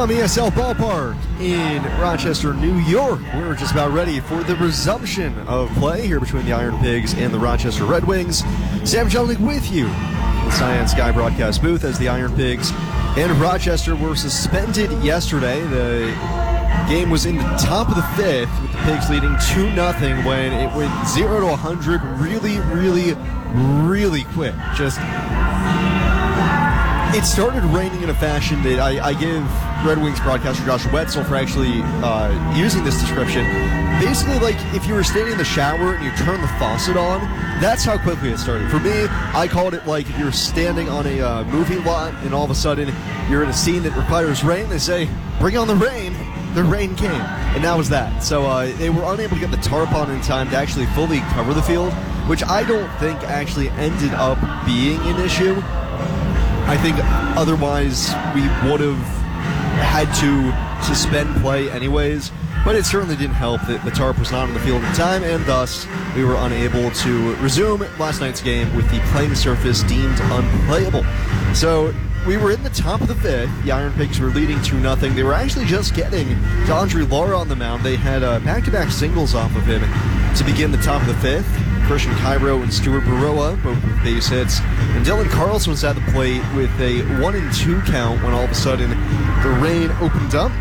From ESL Ballpark in Rochester, New York, we're just about ready for the resumption of play here between the Iron Pigs and the Rochester Red Wings. Sam Jelnick with you in the Cyan Sky broadcast booth as the Iron Pigs and Rochester were suspended yesterday. The game was in the top of the fifth with the Pigs leading 2-0 when it went 0 to 100 really quick. It started raining in a fashion that I give Red Wings broadcaster Josh Wetzel for actually using this description. Basically, like if you were standing in the shower and you turn the faucet on, that's how quickly it started. For me, I called it like if you're standing on a movie lot and all of a sudden you're in a scene that requires rain, they say, bring on the rain. The rain came, and that was that. So they were unable to get the tarp on in time to actually fully cover the field, which I don't think actually ended up being an issue. I think otherwise we would have had to suspend play anyways, but it certainly didn't help that the tarp was not on the field in time, and thus we were unable to resume last night's game with the playing surface deemed unplayable. So we were in the top of the fifth. The Iron Pigs were leading 2-0. They were actually just getting Andre Lara on the mound. They had back-to-back singles off of him to begin the top of the fifth. Christian Cairo and Stuart Baroa, both with base hits. And Dylan Carlson was at the plate with a 1-2 count when all of a sudden the rain opened up.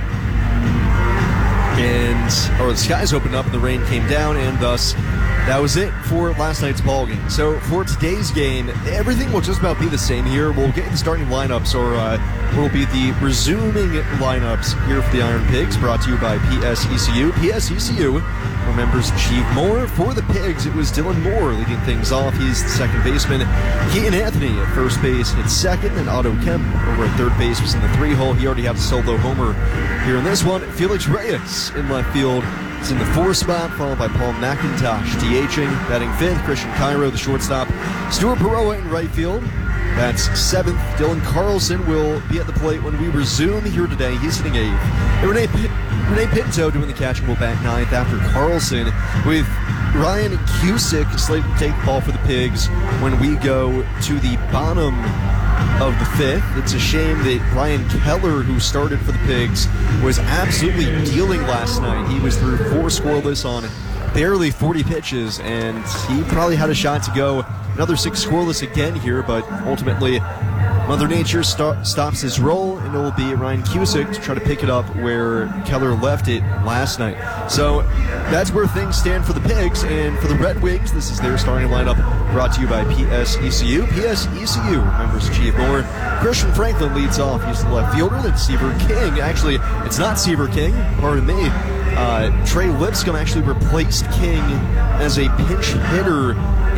The skies opened up and the rain came down, and thus that was it for last night's ball game. So for today's game, everything will just about be the same here. We'll get the starting lineups, or will be the resuming lineups here for the Iron Pigs, brought to you by PSECU. PSECU remembers Chief Moore. For the Pigs, it was Dylan Moore leading things off. He's the second baseman. Keaton Anthony at first base hit second, and Otto Kemp over at third base was in the 3-hole. He already had a solo homer here in this one. Felix Reyes in left field is in the 4 spot, followed by Paul McIntosh DHing. Batting 5th, Christian Cairo, the shortstop. Stuart Baroa in right field. That's 7th. Dylan Carlson will be at the plate when we resume here today. He's hitting 8th. And Renee Pinto doing the catch and will bat 9th after Carlson, with Ryan Cusick slated to take the ball for the Pigs when we go to the bottom of the 5th. It's a shame that Ryan Keller, who started for the Pigs, was absolutely dealing last night. He was through 4 scoreless on barely 40 pitches, and he probably had a shot to go another 6 scoreless again here, but ultimately Mother Nature stops his roll, and it will be Ryan Cusick to try to pick it up where Keller left it last night. So that's where things stand for the Pigs, and for the Red Wings, this is their starting lineup, brought to you by PSECU. PSECU remembers Chief Moore. Christian Franklin leads off. He's the left fielder. Then Seaver King. Actually, it's not Seaver King. Pardon me. Trey Lipscomb actually replaced King as a pinch hitter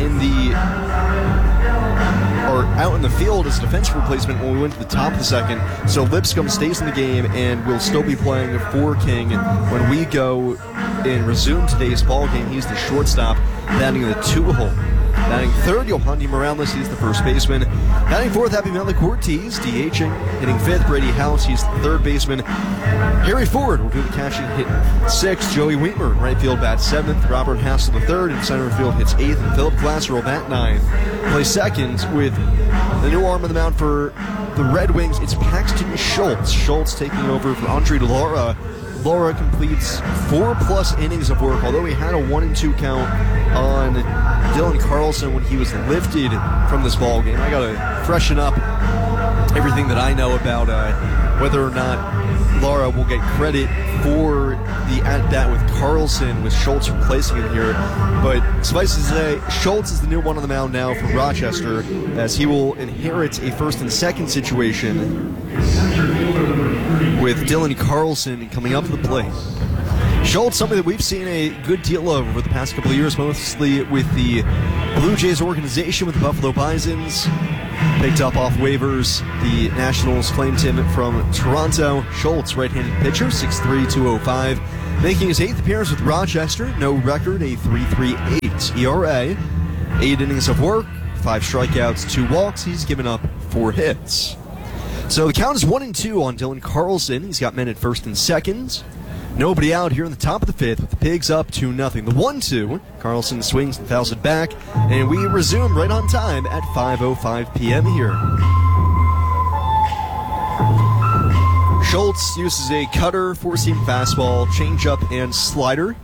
out in the field as a defensive replacement when we went to the top of the second. So Lipscomb stays in the game and will still be playing for King when we go and resume today's ball game. He's the shortstop, batting in the 2-hole. Batting 3rd, Yohandy Morales, he's the first baseman. Batting 4th, Happy Malik Ortiz, DHing. Hitting 5th, Brady House, he's the 3rd baseman. Harry Ford will do the catching, hit 6th. Joey Wheatmer in right field bats 7th. Robert Hassel the 3rd in center field hits 8th. And Philip Glasser will bat 9th. Play second with the new arm of the mound for the Red Wings. It's Paxton Schultz. Schultz taking over for Andre Lara. Lara completes 4+ innings of work, although he had a 1-2 count on Dylan Carlson when he was lifted from this ball game. I gotta freshen up everything that I know about whether or not Lara will get credit for the at-bat with Carlson, with Schultz replacing him here. But suffice to say, Schultz is the new one on the mound now for Rochester, as he will inherit a first and second situation with Dylan Carlson coming up to the plate. Schultz, something that we've seen a good deal of over the past couple of years, mostly with the Blue Jays organization with the Buffalo Bisons. Picked up off waivers. The Nationals claimed him from Toronto. Schultz, right-handed pitcher, 6'3", 205. Making his 8th appearance with Rochester. No record, a 3.38 ERA. 8 innings of work, 5 strikeouts, 2 walks. He's given up 4 hits. So the count is 1-2 on Dylan Carlson. He's got men at first and second. Nobody out here in the top of the 5th with the Pigs up 2-0. The 1-2, Carlson swings and fouls it back, and we resume right on time at 5:05 p.m. here. Schultz uses a cutter, four-seam fastball, changeup, and slider.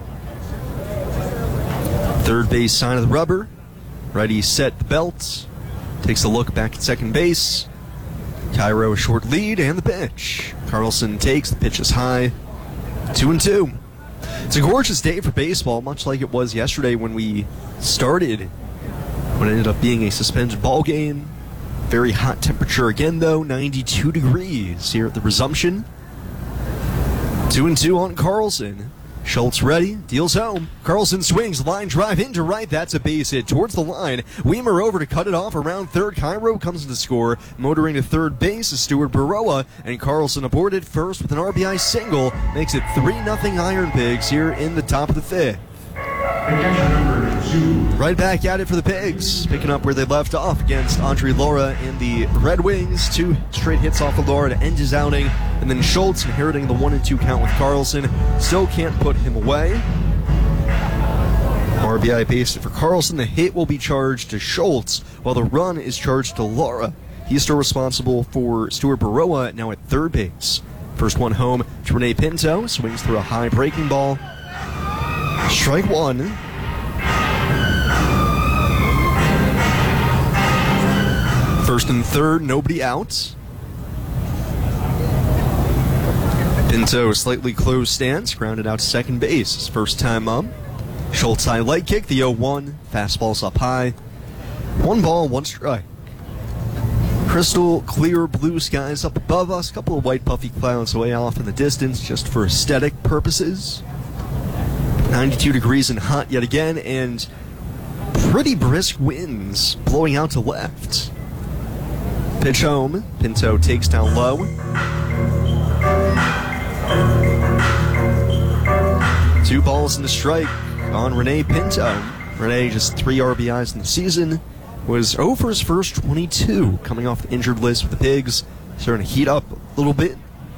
Third base sign of the rubber. Righty set the belt. Takes a look back at second base. Cairo a short lead and the pitch. Carlson takes, the pitch is high. 2-2. It's a gorgeous day for baseball, much like it was yesterday when we started. When it ended up being a suspended ball game. Very hot temperature again, though. 92 degrees here at the resumption. 2-2 on Carlson. Schultz ready, deals home. Carlson swings, line drive into right. That's a base hit towards the line. Weimer over to cut it off around third. Cairo comes in to score. Motoring to third base is Stuart Baroa. And Carlson aboard at first with an RBI single. Makes it 3-0 Iron Pigs here in the top of the fifth. Right back at it for the Pigs, picking up where they left off against Andre Laura and the Red Wings. 2 straight hits off of Laura to end his outing, and then Schultz inheriting the 1-2 count with Carlson. Still can't put him away. RBI base for Carlson. The hit will be charged to Schultz, while the run is charged to Laura. He's still responsible for Stuart Baroa, now at third base. First one home to Rene Pinto, swings through a high breaking ball. Strike one. First and third, nobody out. Pinto, slightly closed stance, grounded out to second base. His first time up. Schultz high leg kick, the 0-1. Fastball's up high. 1 ball, 1 strike. Crystal clear blue skies up above us. A couple of white puffy clouds way off in the distance, just for aesthetic purposes. 92 degrees and hot yet again, and pretty brisk winds blowing out to left. Pitch home. Pinto takes down low. 2 balls and a strike on Rene Pinto. Rene, just 3 RBIs in the season, was 0 for his first 22, coming off the injured list with the Pigs. Starting to heat up a little bit.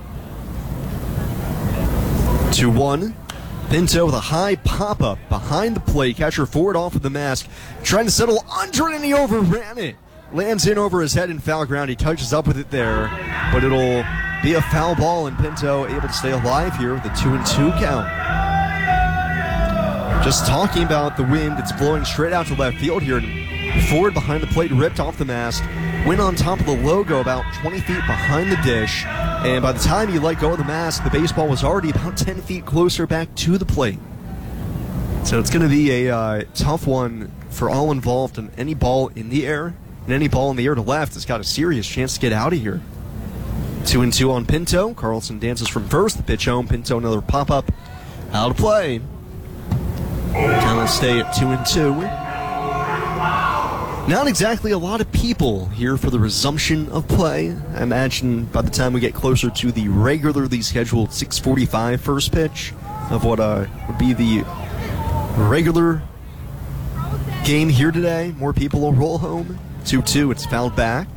2-1. Pinto with a high pop-up behind the plate. Catcher forward off of the mask. Trying to settle under it, and he overran it. Lands in over his head in foul ground. He touches up with it there, but it'll be a foul ball, and Pinto able to stay alive here with a 2-2 count. Just talking about the wind, it's blowing straight out to left field here. Forward behind the plate, ripped off the mast. Went on top of the logo about 20 feet behind the dish. And by the time you let go of the mast, the baseball was already about 10 feet closer back to the plate. So it's going to be a tough one for all involved. And any ball in the air, and any ball in the air to left has got a serious chance to get out of here. 2-2 on Pinto. Carlson dances from first. The pitch home. Pinto another pop-up. Out of play. Now let's stay at 2-2. Not exactly a lot of people here for the resumption of play. I imagine by the time we get closer to the regularly scheduled 6:45 first pitch of what would be the regular game here today, more people will roll home. 2-2, it's fouled back.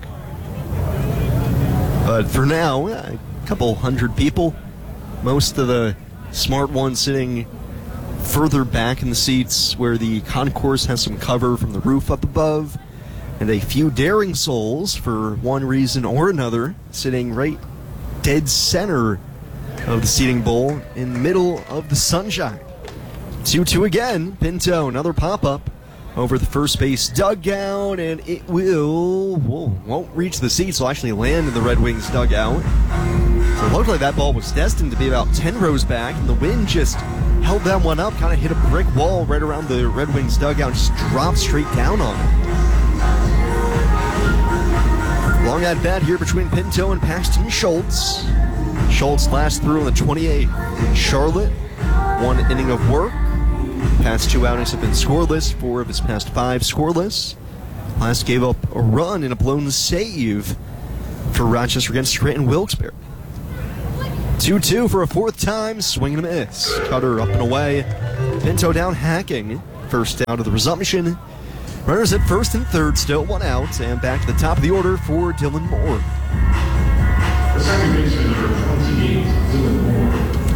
But for now, a couple hundred people. Most of the smart ones sitting further back in the seats where the concourse has some cover from the roof up above, and a few daring souls, for one reason or another, sitting right dead center of the seating bowl in the middle of the sunshine. 2-2 again. Pinto, another pop-up over the first base dugout, and it won't reach the seats. Will actually land in the Red Wings dugout. So it looked like that ball was destined to be about 10 rows back, and the wind just held that one up, kind of hit a brick wall right around the Red Wings dugout, just dropped straight down on it. Long at bat here between Pinto and Paxton Schultz. Schultz last through on the 28th in Charlotte. 1 inning of work. Past 2 outings have been scoreless. 4 of his past 5 scoreless. Last gave up a run in a blown save for Rochester against Scranton Wilkes-Barre. 2-2 for a 4th time. Swing and a miss. Cutter up and away. Pinto down hacking. First out of the resumption. Runners at first and third, still 1 out, and back to the top of the order for Dylan Moore. The second baseman, number 28, Dylan Moore.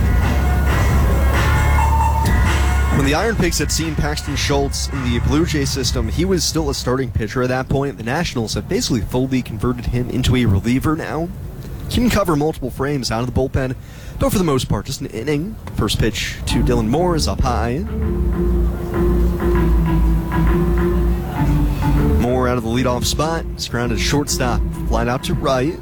When the Iron Pigs had seen Paxton Schultz in the Blue Jay system, he was still a starting pitcher at that point. The Nationals have basically fully converted him into a reliever now. can cover multiple frames out of the bullpen, but for the most part, just an inning. First pitch to Dylan Moore is up high. Moore out of the leadoff spot, is grounded shortstop, flied out to right.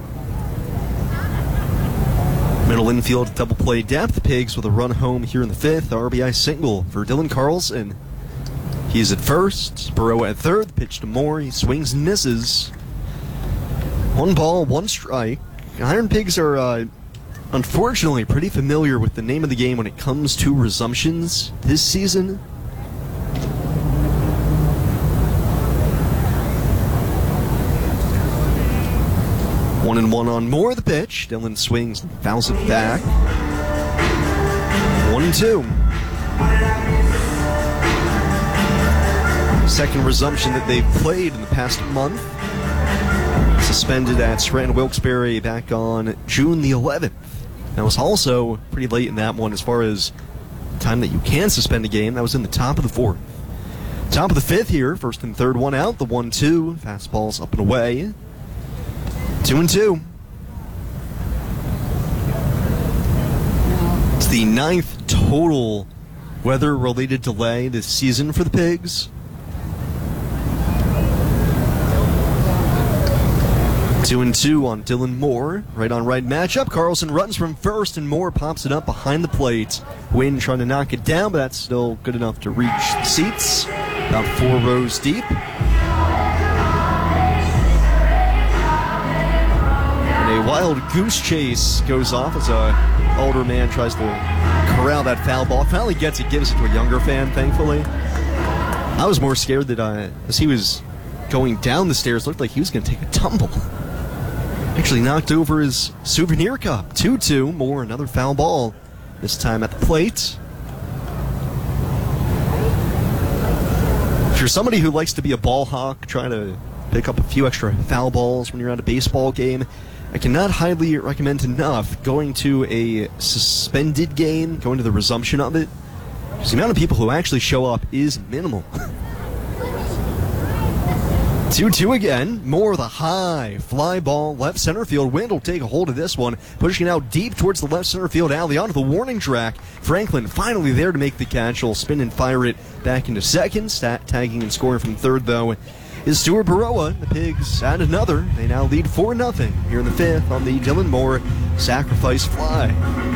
Middle infield double play depth. Pigs with a run home here in the fifth. RBI single for Dylan Carlson. He's at first. Burrow at third. Pitch to Moore. He swings and misses. 1 ball, 1 strike. Iron Pigs are unfortunately pretty familiar with the name of the game when it comes to resumptions this season. One and one on Moore, the pitch. Dylan swings and fouls it back. 1-2. Second resumption that they've played in the past month. Suspended at Scranton Wilkes-Barre back on June the 11th. That was also pretty late in that one as far as the time that you can suspend a game. That was in the top of the fourth. Top of the fifth here. First and third one out. The 1-2. Fastballs up and away. 2-2. It's the 9th total weather-related delay this season for the Pigs. 2-2 on Dylan Moore. Right on right matchup. Carlson runs from first and Moore pops it up behind the plate. Wynn trying to knock it down, but that's still good enough to reach the seats. About 4 rows deep. A wild goose chase goes off as a older man tries to corral that foul ball. Finally gets it, gives it to a younger fan, thankfully. I was more scared that as he was going down the stairs, looked like he was going to take a tumble. Actually knocked over his souvenir cup. 2-2, Moore, another foul ball. This time at the plate. If you're somebody who likes to be a ball hawk, trying to pick up a few extra foul balls when you're at a baseball game, I cannot highly recommend enough going to a suspended game, going to the resumption of it, because the amount of people who actually show up is minimal. 2-2 again. Moore the high fly ball, left center field. Wind will take a hold of this one, pushing it out deep towards the left center field alley onto the warning track. Franklin finally there to make the catch. He'll spin and fire it back into second. Tagging and scoring from third, though, is Stuart Baroa. The Pigs add another. They now lead 4-0 here in the fifth on the Dylan Moore sacrifice fly.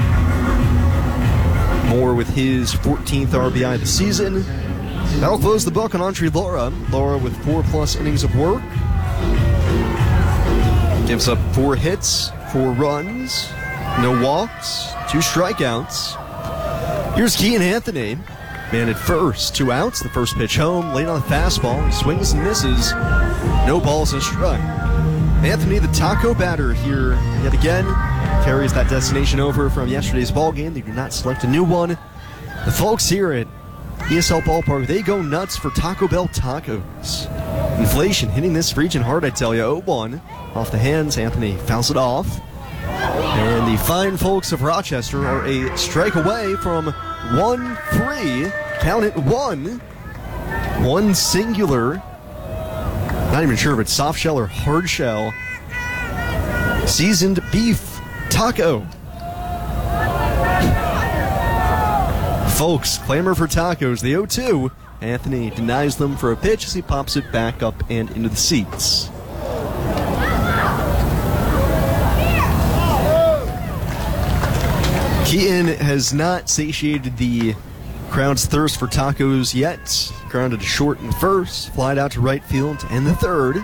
Moore with his 14th RBI of the season. That'll close the book on Andre Laura. Laura with 4+ innings of work. Gives up 4 hits, 4 runs, no walks, 2 strikeouts. Here's Kean Anthony. Man at first, 2 outs. The first pitch home, late on the fastball. He swings and misses. No balls and a strike. Anthony, the taco batter here yet again, carries that destination over from yesterday's ball game. They do not select a new one. The folks here at ESL Ballpark, they go nuts for Taco Bell tacos. Inflation hitting this region hard, I tell you. 0-1 off the hands. Anthony fouls it off. And the fine folks of Rochester are a strike away from 1-3. Count it 1. 1 singular. Not even sure if it's soft shell or hard shell. Seasoned beef taco. Folks clamor for tacos. The 0-2. Anthony denies them for a pitch as he pops it back up and into the seats. Keaton has not satiated the crowd's thirst for tacos yet. Grounded to short in first, flied out to right field to end the third.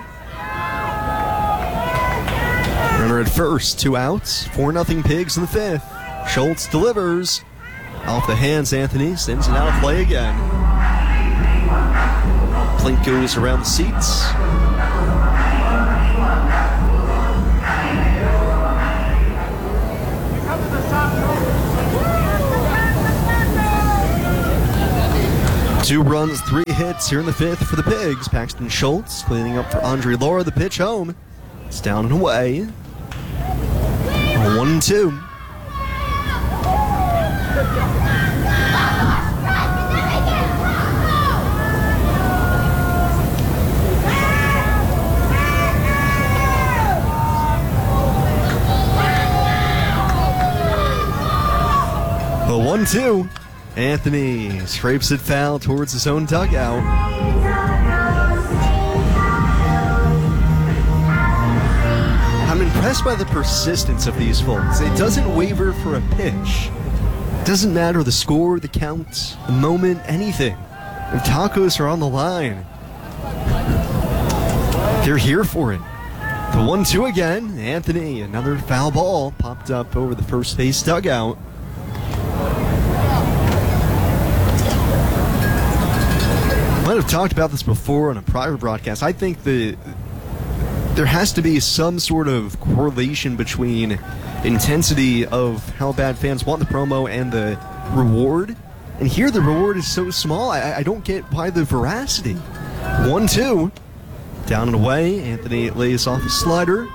Runner at first, 2 outs, 4-0 Pigs in the fifth. Schultz delivers. Off the hands, Anthony sends it out of play again. Plink goes around the seats. Two runs, 3 hits here in the fifth for the Pigs. Paxton Schultz cleaning up for Andre Laura. The pitch home. It's down and away. 1-2. The 1-2. Anthony scrapes it foul towards his own dugout. I'm impressed by the persistence of these folks. It doesn't waver for a pitch. It doesn't matter the score, the count, the moment, anything. If tacos are on the line, they're here for it. The 1-2 again. Anthony, another foul ball popped up over the first base dugout. Might have talked about this before on a prior broadcast. I think there has to be some sort of correlation between intensity of how bad fans want the promo and the reward. And here the reward is so small, I don't get why the veracity. 1-2. Down and away. Anthony lays off a slider.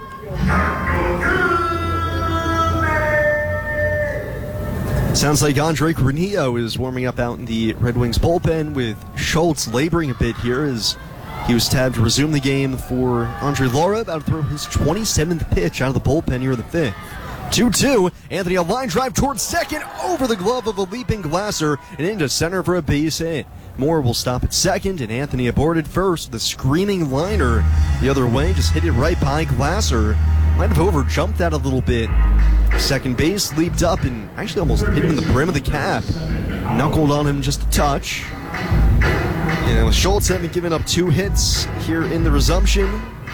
Sounds like Andre Granillo is warming up out in the Red Wings bullpen, with Schultz laboring a bit here as he was tabbed to resume the game for Andre Lara, about to throw his 27th pitch out of the bullpen here in the fifth. 2-2. Anthony, a line drive towards second, over the glove of a leaping Glasser and into center for a base hit. Moore will stop at second, and Anthony aboarded first with a screaming liner the other way. Just hit it right by Glasser. Might have over-jumped that a little bit. Second base leaped up and actually almost hit him in the brim of the cap. Knuckled on him just a touch. And with Schultz having given up 2 hits here in the resumption.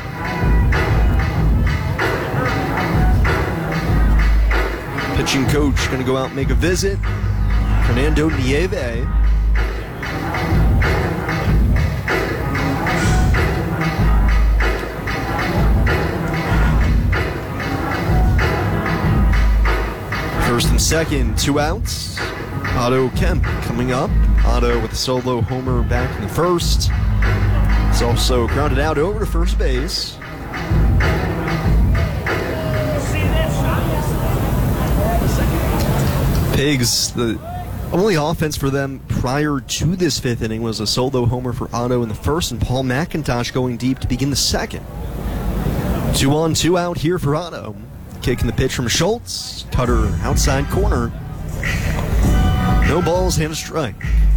Pitching coach going to go out and make a visit. Fernando Nieve. First and second, 2 outs. Otto Kemp coming up. Otto with a solo homer back in the first. It's also grounded out over to first base. Pigs, the only offense for them prior to this fifth inning was a solo homer for Otto in the first, and Paul McIntosh going deep to begin the second. 2 on, 2 out here for Otto. Kicking the pitch from Schultz. Cutter outside corner. No balls and a strike.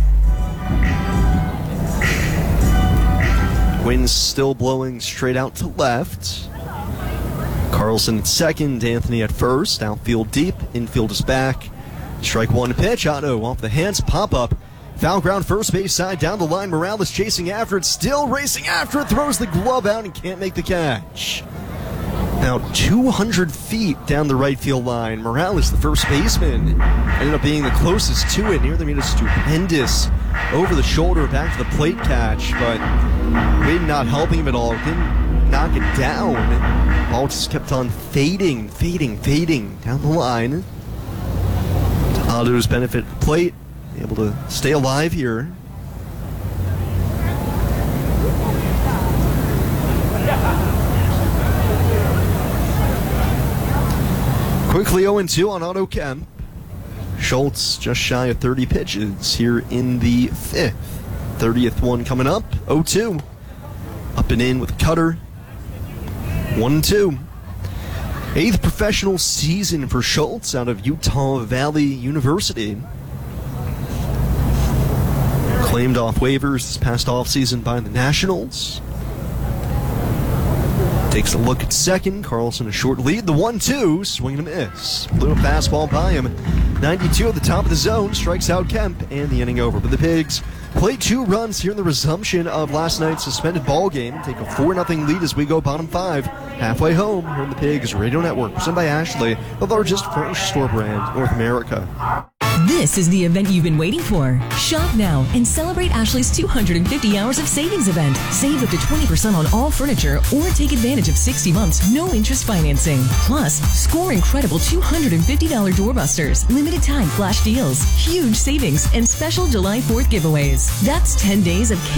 Wind's still blowing straight out to left. Carlson at second, Anthony at first. Outfield deep, infield is back. Strike one pitch. Otto off the hands, pop up. Foul ground first base side, down the line. Morales chasing after it, still racing after it. Throws the glove out and can't make the catch. Now 200 feet down the right field line. Morales, the first baseman, ended up being the closest to it. Nearly made a stupendous over the shoulder back to the plate catch, but wind not helping him at all. Didn't knock it down. Ball just kept on fading down the line. To Otto's benefit, the plate, able to stay alive here. Quickly 0-2 on Otto Kemp. Schultz just shy of 30 pitches here in the fifth. 30th one coming up. 0-2. Up and in with a cutter. 1-2. 8th professional season for Schultz out of Utah Valley University. Claimed off waivers this past offseason by the Nationals. Takes a look at second. Carlson a short lead. The 1-2. Swing and a miss. Blew a fastball by him. 92 at the top of the zone. Strikes out Kemp. And the inning over. But the Pigs play 2 runs here in the resumption of last night's suspended ball game. Take a 4-0 lead as we go bottom 5. Halfway home here in the Pigs Radio Network. Presented by Ashley, the largest furniture store brand in North America. This is the event you've been waiting for. Shop now and celebrate Ashley's 250 hours of savings event. Save up to 20% on all furniture or take advantage of 60 months, no interest financing. Plus, score incredible $250 doorbusters, limited time flash deals, huge savings, and special July 4th giveaways. That's 10 days of